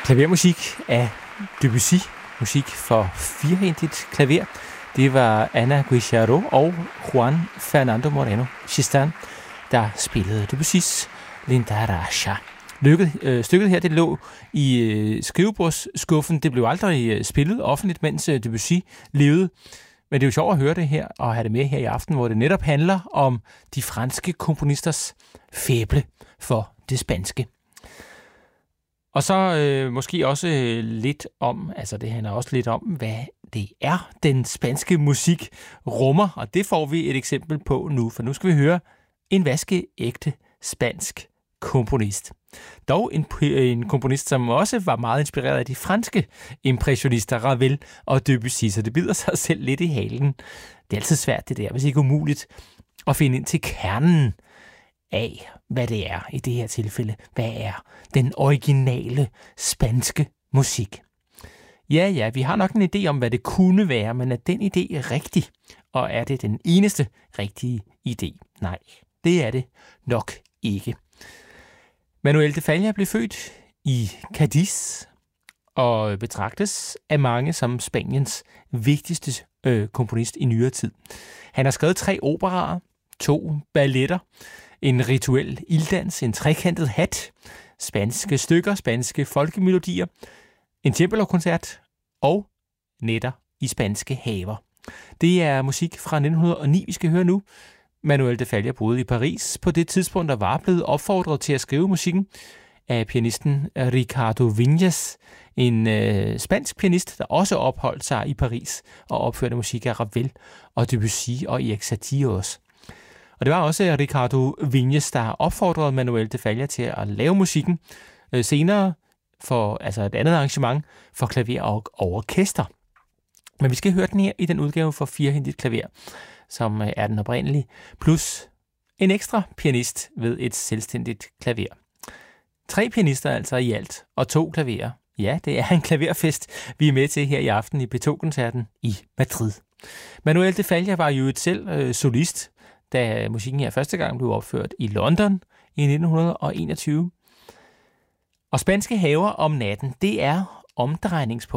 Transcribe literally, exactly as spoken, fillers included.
Klavermusik af Debussy, musik for firehændigt klaver. Det var Ana Guijarro og Juan Fernando Moreno Chistan, der spillede Debussys Lindaraja. Lykket, øh, stykket her, det lå i øh, skrivebordsskuffen. Det blev aldrig øh, spillet offentligt, mens øh, Debussy levede. Men det er jo sjovt at høre det her og have det med her i aften, hvor det netop handler om de franske komponisters faible for det spanske. Og så øh, måske også øh, lidt om, altså det handler også lidt om, hvad det er, den spanske musik rummer. Og det får vi et eksempel på nu, for nu skal vi høre en vaskeægte spansk komponist. Dog en, en komponist, som også var meget inspireret af de franske impressionister, Ravel og Debussy, så det bider sig selv lidt i halen. Det er altid svært det der, hvis ikke umuligt, at finde ind til kernen af, hvad det er i det her tilfælde. Hvad er den originale spanske musik? Ja, ja, vi har nok en idé om, hvad det kunne være, men er den idé rigtig? Og er det den eneste rigtige idé? Nej, det er det nok ikke. Manuel de Falla blev født i Cadiz og betragtes af mange som Spaniens vigtigste øh, komponist i nyere tid. Han har skrevet tre operaer, to balletter, en rituel ilddans, en trekantet hat, spanske stykker, spanske folkemelodier, en cembalo-koncert og netter i spanske haver. Det er musik fra nitten hundrede og ni, vi skal høre nu. Manuel de Falla boede i Paris på det tidspunkt, der var blevet opfordret til at skrive musikken af pianisten Ricardo Viñas, en øh, spansk pianist, der også opholdt sig i Paris og opførte musik af Ravel og Debussy og Erik Satie også. Og det var også Ricardo Viñas, der opfordrede Manuel de Falla til at lave musikken øh, senere for altså et andet arrangement for klaver og, og orkester. Men vi skal høre den her i den udgave for firehændigt klaver, som er den oprindelige, plus en ekstra pianist ved et selvstændigt klaver. Tre pianister altså i alt, og to klaverer. Ja, det er en klaverfest, vi er med til her i aften i P to-koncerten i Madrid. Manuel de Falla var jo et selv øh, solist, da musikken her første gang blev opført i London i nitten enogtyve. Og spanske haver om natten, det er omdrejningspunkt